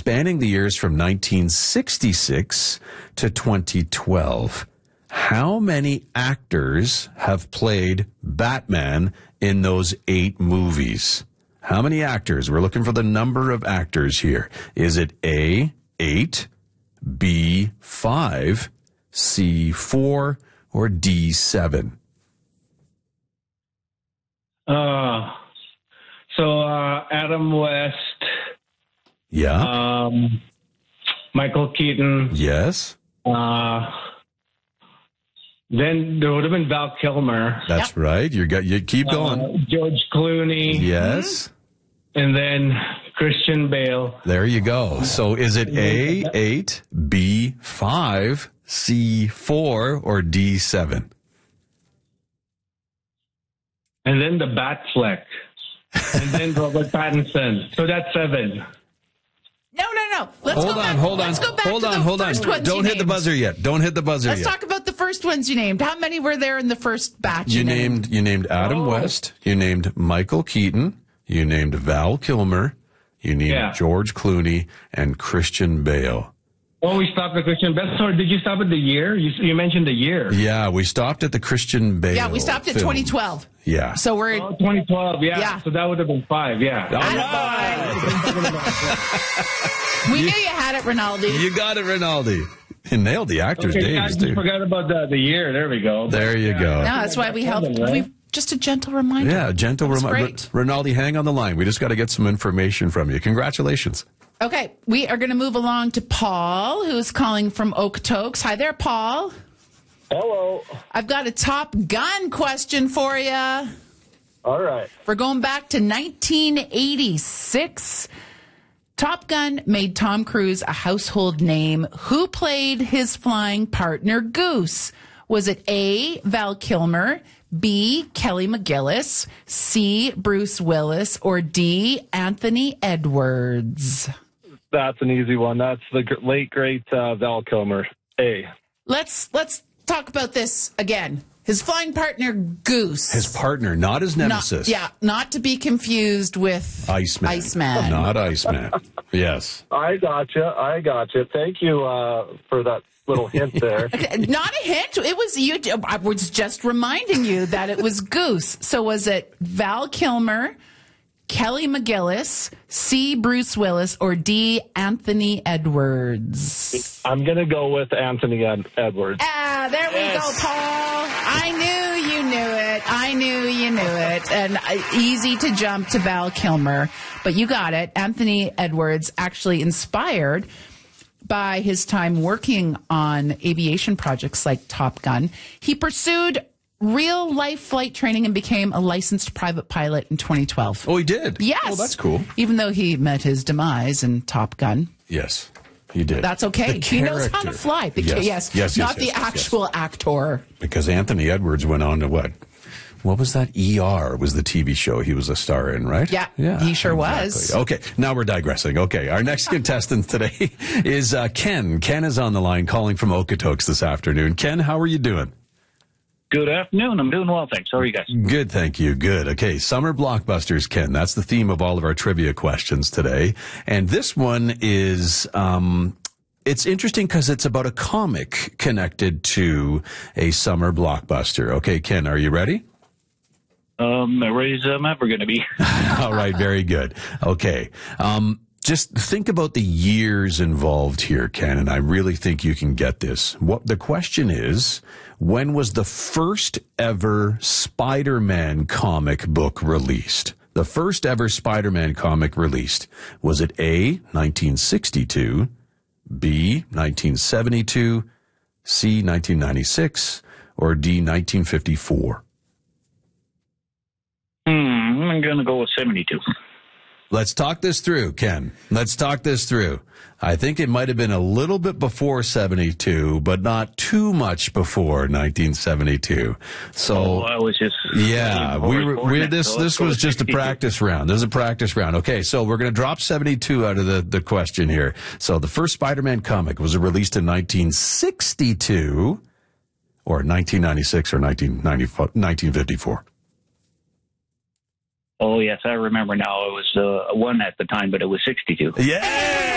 spanning the years from 1966 to 2012. How many actors have played Batman in those 8 movies? How many actors? We're looking for the number of actors here. Is it A, 8, B, 5, C, 4, or D, 7? Adam West. Yeah. Michael Keaton. Yes. Then there would have been Val Kilmer. That's right. You keep going. George Clooney. Yes. And then Christian Bale. There you go. So is it A, 8, B, 5, C, 4, or D, 7? And then the Batfleck. And then Robert Pattinson. So that's 7. No. Let's go back. Let's go back to the first ones Don't you hit the named. buzzer yet. Don't hit the buzzer Let's yet. talk about the first ones you named. How many were there in the first batch? You named Adam West. You named Michael Keaton. You named Val Kilmer. You named George Clooney and Christian Bale. Oh, we stopped at Christian Bale. Sorry, did you stop at the year? You mentioned the year. Yeah, we stopped at the Christian Bale. Yeah, we stopped at film. 2012. Yeah. So we're 2012. Yeah. So that would have been 5. Yeah. All right. We knew you had it, Rinaldi. You got it, Rinaldi. You nailed the actor's Okay, I names, just too. forgot about the year. There we go. There you go. No, that's why we helped. Right? We just a gentle reminder. Yeah, gentle reminder. Great. Rinaldi, hang on the line. We just got to get some information from you. Congratulations. Okay, we are going to move along to Paul, who's calling from Okotoks. Hi there, Paul. Hello. I've got a Top Gun question for you. All right. We're going back to 1986. Top Gun made Tom Cruise a household name. Who played his flying partner, Goose? Was it A, Val Kilmer, B, Kelly McGillis, C, Bruce Willis, or D, Anthony Edwards? That's an easy one. That's the late, great Val Kilmer. A. Let's talk about this again. His flying partner, Goose. His partner, not his nemesis. Not to be confused with Iceman. Not Iceman. Yes. I gotcha. Thank you for that little hint there. Not a hint. It was you. I was just reminding you that it was Goose. So was it Val Kilmer, Kelly McGillis, C, Bruce Willis, or D, Anthony Edwards? I'm going to go with Anthony Edwards. There we go, Paul. I knew you knew it. And easy to jump to Val Kilmer, but you got it. Anthony Edwards, actually inspired by his time working on aviation projects like Top Gun. He pursued real-life flight training and became a licensed private pilot in 2012. Oh, he did? Yes. Oh, that's cool. Even though he met his demise in Top Gun. Yes, he did. That's okay. He knows how to fly. Yes, Not the actual actor. Because Anthony Edwards went on to what? What was that? ER was the TV show he was a star in, right? Yeah, he sure was. Okay, now we're digressing. Okay, our next contestant today is Ken. Ken is on the line calling from Okotoks this afternoon. Ken, how are you doing? Good afternoon. I'm doing well, thanks. How are you guys? Good, thank you. Good. Okay, summer blockbusters, Ken. That's the theme of all of our trivia questions today. And this one is, it's interesting because it's about a comic connected to a summer blockbuster. Okay, Ken, are you ready? Ready as I'm ever going to be. All right, very good. Okay. Just think about the years involved here, Ken, and I really think you can get this. What the question is, when was the first ever Spider-Man comic book released? The first ever Spider-Man comic released. Was it A, 1962, B, 1972, C, 1996, or D, 1954? I'm going to go with 72. Let's talk this through, Ken. Let's talk this through. I think it might have been a little bit before 72, but not too much before 1972. So I was just this was just a practice round. This is a practice round. Okay, so we're going to drop 72 out of the question here. So the first Spider-Man comic was released in 1962 or 1996 or 1954. Oh, yes, I remember now. It was one at the time, but it was 62. Yeah!